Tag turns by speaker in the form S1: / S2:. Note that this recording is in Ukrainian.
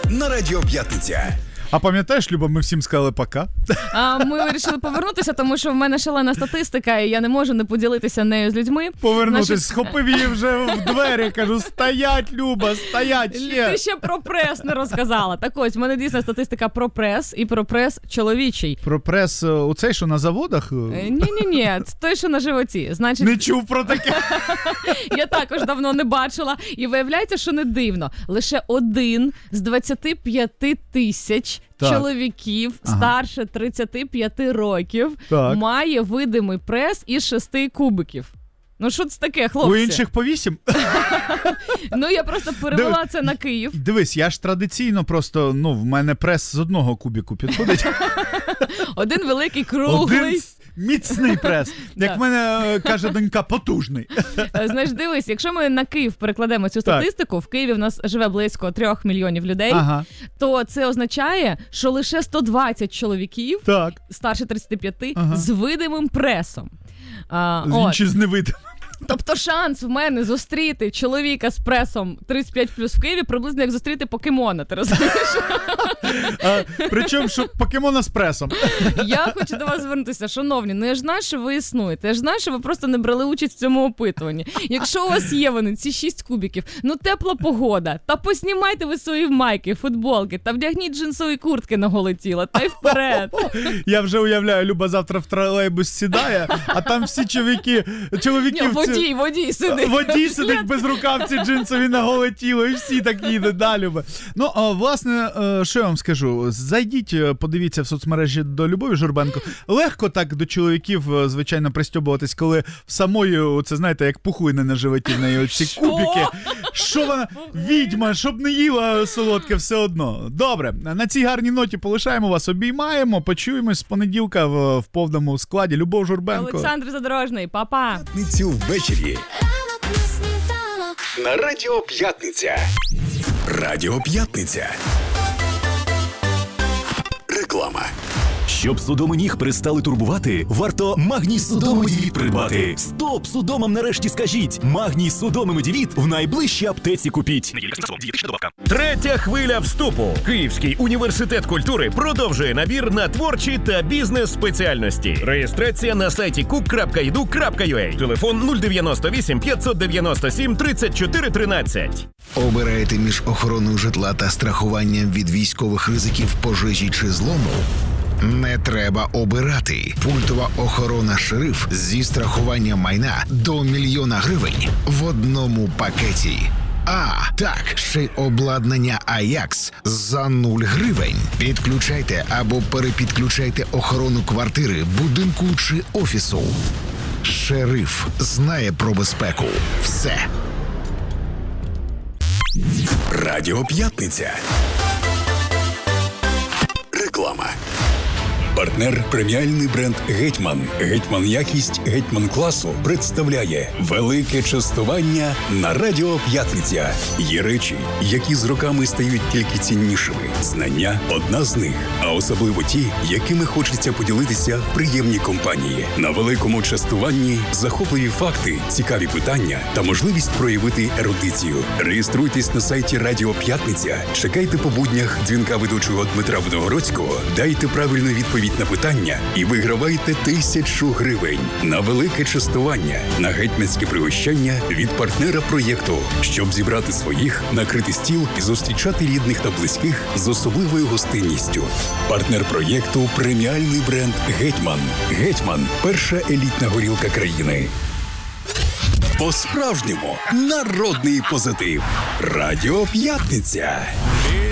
S1: на Радіо П'ятниця.
S2: А пам'ятаєш, Люба, ми всім сказали пока?
S3: Ми вирішили повернутися, тому що в мене шалена статистика, і я не можу не поділитися нею з людьми.
S2: Повернутися, схопив її вже в двері, кажу, стоять, Люба, стоять ще.
S3: Ти ще про прес не розказала. Так ось, в мене дійсно статистика про прес і про прес чоловічий.
S2: Про прес у цей, що на заводах?
S3: Ні, це той, що на животі. Значить,
S2: не чув про таке.
S3: Я також давно не бачила. І виявляється, що не дивно. Лише 1 з 25 тисяч чоловіків старше 35 років має видимий прес із 6 кубиків. Ну що це таке, хлопці?
S2: У інших по 8?
S3: Ну я просто перевела це на Київ.
S2: Дивись, я ж традиційно просто, в мене прес з 1 кубику підходить.
S3: Один великий, круглий.
S2: Один міцний прес. Як в мене каже донька, потужний.
S3: Знаєш, дивись, якщо ми на Київ перекладемо цю статистику, в Києві в нас живе близько 3 мільйонів людей, то це означає, що лише 120 чоловіків старше 35 з видимим пресом.
S2: Інші з невидимим.
S3: Тобто шанс в мене зустріти чоловіка з пресом 35+ в Києві приблизно як зустріти покемона, ти розумієш?
S2: Причому, що покемона з пресом.
S3: Я хочу до вас звернутися, шановні, я ж знаю, що ви існуєте, я ж знаю, що ви просто не брали участь в цьому опитуванні. Якщо у вас є вони, ці 6 кубиків, тепла погода, та поснімайте ви свої майки, футболки, та вдягніть джинсові куртки на голе тіло, та й вперед.
S2: Я вже уявляю, Люба завтра в тролейбус сідає, а там всі чоловіки
S3: Водій сидить.
S2: Водій сидить без рукавці джинсові на голе тіло, і всі так їдуть, Люба. Власне, що я вам скажу, зайдіть, подивіться в соцмережі до Любові Журбенко. Легко так до чоловіків, звичайно, пристьобуватись, коли в самої, це знаєте, як пухлини на животі в неї, оці кубики. Що вона, відьма, щоб не їла солодке все одно. Добре, на цій гарній ноті полишаємо вас, обіймаємо, почуємось з понеділка в повному складі. Любов Журбенко.
S3: Олександр Задорожний, па-па.
S1: П'ятницю ввечері. На Радіо П'ятниця. Радіо П'ятниця. Реклама.
S4: Щоб судоми ніг перестали турбувати, варто Магній Судоми Медівіт придбати. Стоп! Судомам нарешті скажіть! Магній Судоми Медівіт в найближчій аптеці купіть.
S5: Третя хвиля вступу. Київський університет культури продовжує набір на творчі та бізнес-спеціальності. Реєстрація на сайті cook.edu.ua. Телефон 098 597 34 13.
S6: Обираєте між охороною житла та страхуванням від військових ризиків, пожежі чи злому? Не треба обирати. Пультова охорона «Шериф» зі страхуванням майна до 1 мільйона гривень в одному пакеті. Так, ще й обладнання «Аякс» за 0 гривень. Підключайте або перепідключайте охорону квартири, будинку чи офісу. «Шериф» знає про безпеку. Все.
S1: Радіо П'ятниця. Реклама. Партнер преміальний бренд «Гетьман». «Гетьман якість», «Гетьман класу» представляє велике частування на Радіо П'ятниця. Є речі, які з роками стають тільки ціннішими. Знання – одна з них, а особливо ті, якими хочеться поділитися в приємній компанії. На великому частуванні захопливі факти, цікаві питання та можливість проявити ерудицію. Реєструйтесь на сайті Радіо П'ятниця, чекайте по буднях дзвінка ведучого Дмитра Виногородського, дайте правильну відповідь на питання і вигравайте 1000 гривень на велике частування, на гетьманське пригощання від партнера проєкту, щоб зібрати своїх, накрити стіл і зустрічати рідних та близьких з особливою гостинністю. Партнер проєкту – преміальний бренд «Гетьман». «Гетьман» – перша елітна горілка країни. По-справжньому народний позитив. Радіо П'ятниця.